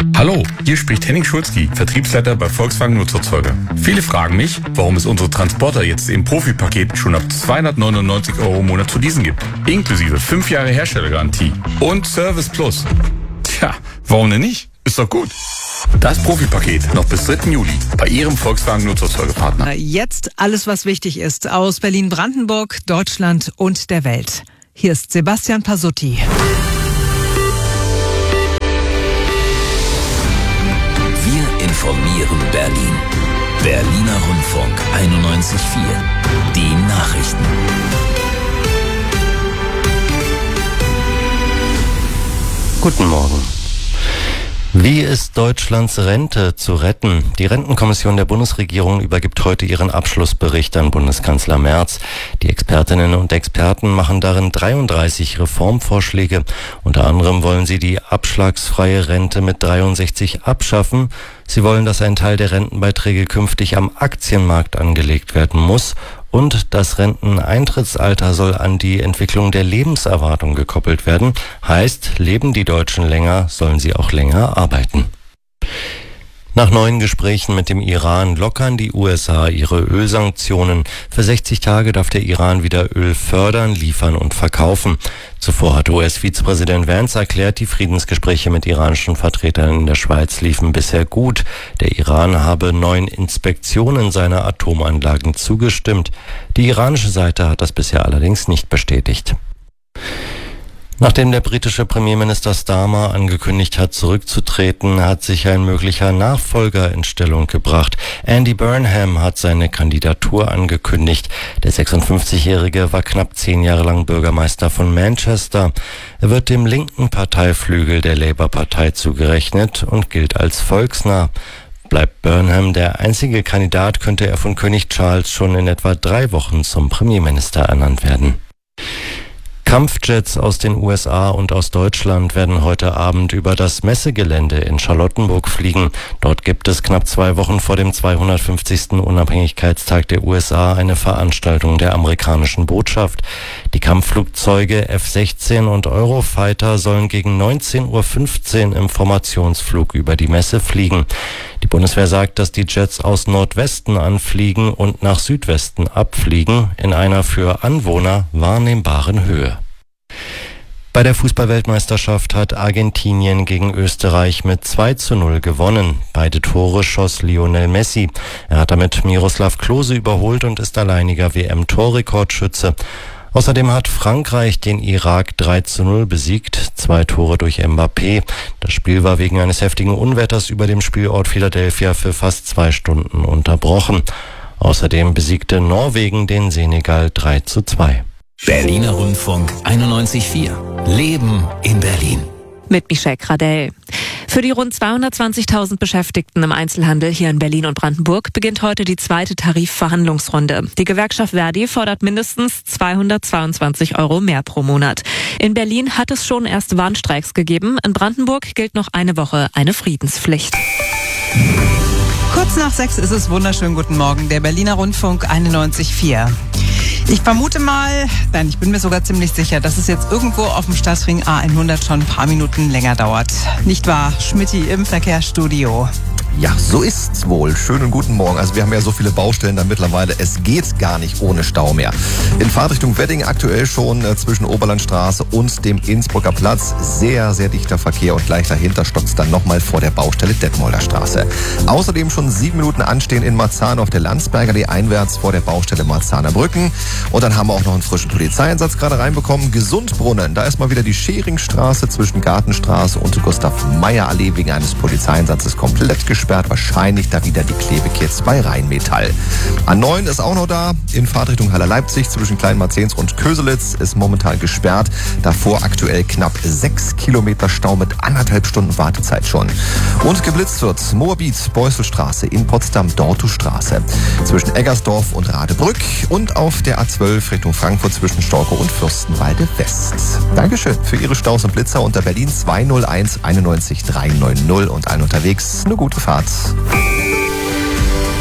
Hallo, hier spricht Henning Schulzki, Vertriebsleiter bei Volkswagen Nutzerzeuger. Viele fragen mich, warum es unsere Transporter jetzt im Profipaket schon ab 299 € im Monat zu leasen gibt. Inklusive 5 Jahre Herstellergarantie und Service Plus. Tja, warum denn nicht? Ist doch gut. Das Profipaket noch bis 3. Juli bei Ihrem Volkswagen Nutzerzeugerpartner. Jetzt alles, was wichtig ist aus Berlin-Brandenburg, Deutschland und der Welt. Hier ist Sebastian Pasutti. Wir informieren Berlin. Berliner Rundfunk 91.4. Die Nachrichten. Guten Morgen. Wie ist Deutschlands Rente zu retten? Die Rentenkommission der Bundesregierung übergibt heute ihren Abschlussbericht an Bundeskanzler Merz. Die Expertinnen und Experten machen darin 33 Reformvorschläge. Unter anderem wollen sie die abschlagsfreie Rente mit 63 abschaffen. Sie wollen, dass ein Teil der Rentenbeiträge künftig am Aktienmarkt angelegt werden muss. Und das Renteneintrittsalter soll an die Entwicklung der Lebenserwartung gekoppelt werden. Heißt, leben die Deutschen länger, sollen sie auch länger arbeiten. Nach neuen Gesprächen mit dem Iran lockern die USA ihre Ölsanktionen. Für 60 Tage darf der Iran wieder Öl fördern, liefern und verkaufen. Zuvor hat US-Vizepräsident Vance erklärt, die Friedensgespräche mit iranischen Vertretern in der Schweiz liefen bisher gut. Der Iran habe neuen Inspektionen seiner Atomanlagen zugestimmt. Die iranische Seite hat das bisher allerdings nicht bestätigt. Nachdem der britische Premierminister Starmer angekündigt hat, zurückzutreten, hat sich ein möglicher Nachfolger in Stellung gebracht. Andy Burnham hat seine Kandidatur angekündigt. Der 56-Jährige war knapp 10 Jahre lang Bürgermeister von Manchester. Er wird dem linken Parteiflügel der Labour-Partei zugerechnet und gilt als volksnah. Bleibt Burnham der einzige Kandidat, könnte er von König Charles schon in etwa 3 Wochen zum Premierminister ernannt werden. Kampfjets aus den USA und aus Deutschland werden heute Abend über das Messegelände in Charlottenburg fliegen. Dort gibt es knapp 2 Wochen vor dem 250. Unabhängigkeitstag der USA eine Veranstaltung der amerikanischen Botschaft. Die Kampfflugzeuge F-16 und Eurofighter sollen gegen 19:15 Uhr im Formationsflug über die Messe fliegen. Die Bundeswehr sagt, dass die Jets aus Nordwesten anfliegen und nach Südwesten abfliegen, in einer für Anwohner wahrnehmbaren Höhe. Bei der Fußball-Weltmeisterschaft hat Argentinien gegen Österreich mit 2:0 gewonnen. Beide Tore schoss Lionel Messi. Er hat damit Miroslav Klose überholt und ist alleiniger WM-Torrekordschütze. Außerdem hat Frankreich den Irak 3:0 besiegt, 2 Tore durch Mbappé. Das Spiel war wegen eines heftigen Unwetters über dem Spielort Philadelphia für fast 2 Stunden unterbrochen. Außerdem besiegte Norwegen den Senegal 3:2. Berliner Rundfunk 91.4. Leben in Berlin. Mit Michelle Gradell. Für die rund 220.000 Beschäftigten im Einzelhandel hier in Berlin und Brandenburg beginnt heute die 2. Tarifverhandlungsrunde. Die Gewerkschaft Verdi fordert mindestens 222 € mehr pro Monat. In Berlin hat es schon erste Warnstreiks gegeben. In Brandenburg gilt noch eine Woche eine Friedenspflicht. Kurz nach 6 ist es. Wunderschönen guten Morgen. Der Berliner Rundfunk 91.4. Ich vermute mal, nein, ich bin mir sogar ziemlich sicher, dass es jetzt irgendwo auf dem Stadtring A100 schon ein paar Minuten länger dauert. Nicht wahr, Schmitty im Verkehrsstudio? Ja, so ist's wohl. Schönen guten Morgen. Also wir haben ja so viele Baustellen da mittlerweile. Es geht gar nicht ohne Stau mehr. In Fahrtrichtung Wedding aktuell schon zwischen Oberlandstraße und dem Innsbrucker Platz. Sehr, sehr dichter Verkehr und gleich dahinter stoppt's dann nochmal vor der Baustelle Detmolder Straße. Außerdem schon 7 Minuten anstehen in Marzahn auf der Landsberger Allee einwärts vor der Baustelle Marzahner Brücken. Und dann haben wir auch noch einen frischen Polizeieinsatz gerade reinbekommen. Gesundbrunnen, da ist mal wieder die Scheringstraße zwischen Gartenstraße und Gustav-Meyer-Allee wegen eines Polizeieinsatzes komplett gesperrt. Wahrscheinlich da wieder die Klebekids bei Rheinmetall. A9 ist auch noch da. In Fahrtrichtung Haller Leipzig zwischen Kleinmarzens und Köselitz ist momentan gesperrt. Davor aktuell knapp 6 Kilometer Stau mit 1,5 Stunden Wartezeit schon. Und geblitzt wird Moabit, Beuselstraße in Potsdam, Dortustraße. Zwischen Eggersdorf und Radebrück und auf der A12 Richtung Frankfurt zwischen Storkow und Fürstenwalde West. Dankeschön für Ihre Staus und Blitzer unter Berlin 201 91 390 und allen unterwegs eine gute Fahrt.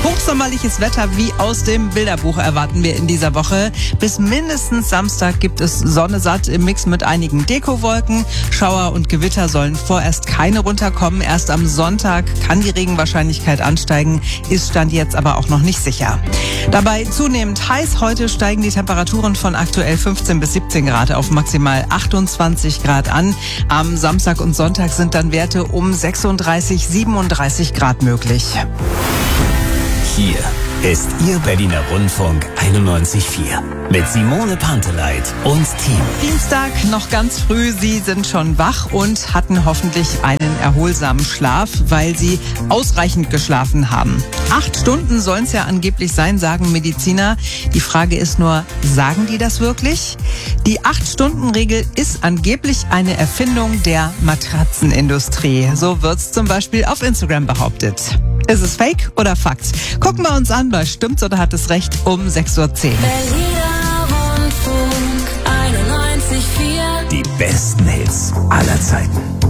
Hochsommerliches Wetter wie aus dem Bilderbuch erwarten wir in dieser Woche. Bis mindestens Samstag gibt es Sonne satt im Mix mit einigen Dekowolken. Schauer und Gewitter sollen vorerst keine runterkommen. Erst am Sonntag kann die Regenwahrscheinlichkeit ansteigen, ist Stand jetzt aber auch noch nicht sicher. Dabei zunehmend heiß. Heute steigen die Temperaturen von aktuell 15 bis 17 Grad auf maximal 28 Grad an. Am Samstag und Sonntag sind dann Werte um 36, 37 Grad möglich. Hier ist Ihr Berliner Rundfunk 91.4 mit Simone Panteleit und Team. Dienstag noch ganz früh. Sie sind schon wach und hatten hoffentlich einen erholsamen Schlaf, weil Sie ausreichend geschlafen haben. 8 Stunden sollen es ja angeblich sein, sagen Mediziner. Die Frage ist nur, sagen die das wirklich? Die 8-Stunden-Regel ist angeblich eine Erfindung der Matratzenindustrie. So wird's zum Beispiel auf Instagram behauptet. Ist es Fake oder Fakt? Gucken wir uns an, bei Stimmt's oder hat es recht um 6:10 Uhr. Berliner Rundfunk 91.4. Die besten Hits aller Zeiten.